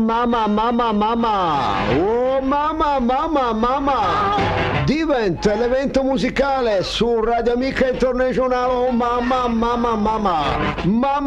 Oh mamma, diventa l'evento musicale su Radio Amica Internazionale. Oh mamma,